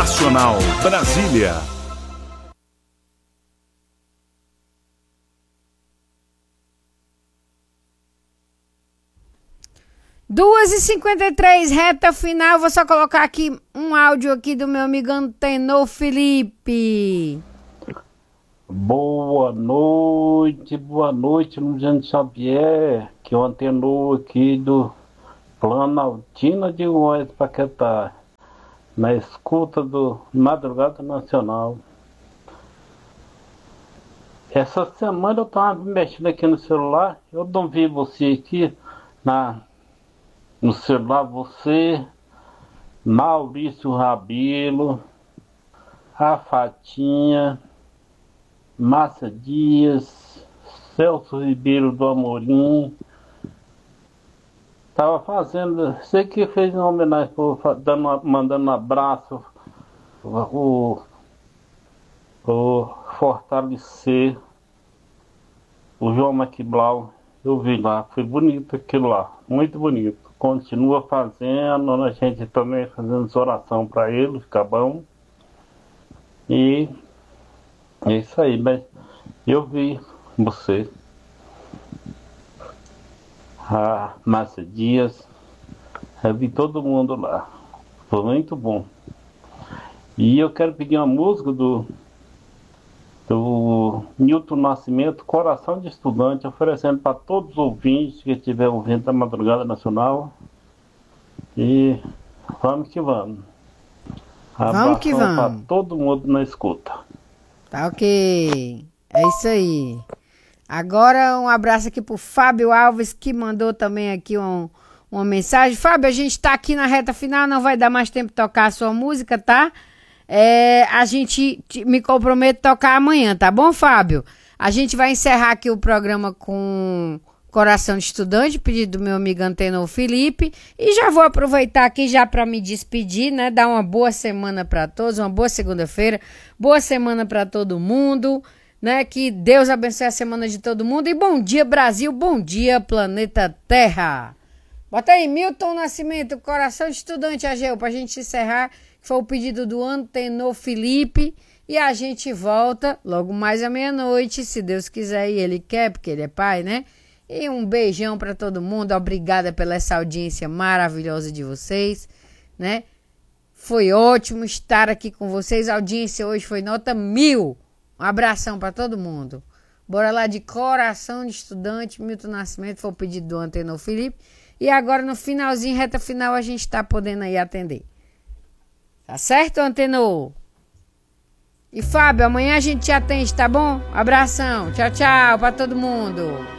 Nacional, Brasília. Duas e 53, reta final. Vou só colocar aqui um áudio aqui do meu amigo Antenor Felipe. Boa noite, Luciano Xavier, que é o Antenor aqui do Planaltina de Goiás, Paquetá, na escuta do Madrugada Nacional. Essa semana eu estava mexendo aqui no celular, eu não vi você aqui no celular, você, Maurício Rabelo, a Fatinha, Márcia Dias, Celso Ribeiro do Amorim. Tava fazendo, sei que fez uma homenagem, mandando um abraço, o fortalecer o João McBlau. Eu vi lá, foi bonito aquilo lá, muito bonito. Continua fazendo, a gente também fazendo oração para ele, fica bom. E é isso aí, mas eu vi você, a Márcia Dias, eu vi todo mundo lá, foi muito bom. E eu quero pedir uma música do Nilton Nascimento, Coração de Estudante, oferecendo para todos os ouvintes que estiver ouvindo da Madrugada Nacional. E vamos que vamos. Vamos que vamos. Para todo mundo na escuta. Tá ok. É isso aí. Agora um abraço aqui pro Fábio Alves, que mandou também aqui uma mensagem. Fábio, a gente tá aqui na reta final, não vai dar mais tempo de tocar a sua música, tá? A gente me compromete a tocar amanhã, tá bom, Fábio? A gente vai encerrar aqui o programa com Coração de Estudante, pedido do meu amigo Antenor Felipe. E já vou aproveitar aqui já para me despedir, né? Dar uma boa semana para todos, uma boa segunda-feira, boa semana para todo mundo, né? Que Deus abençoe a semana de todo mundo. E bom dia, Brasil, bom dia, planeta Terra. Bota aí, Milton Nascimento, Coração de Estudante, Ageu, pra gente encerrar, que foi o pedido do Antenor Felipe. E a gente volta logo mais à meia-noite, se Deus quiser e Ele quer, porque Ele é Pai, né? E um beijão para todo mundo. Obrigada pela essa audiência maravilhosa de vocês, né? Foi ótimo estar aqui com vocês. A audiência hoje foi nota 1000. Um abração para todo mundo. Bora lá de Coração de Estudante, Milton Nascimento, foi o pedido do Antenor Felipe. E agora no finalzinho, reta final, a gente tá podendo aí atender. Tá certo, Antenor? E Fábio, amanhã a gente te atende, tá bom? Abração. Tchau, tchau para todo mundo.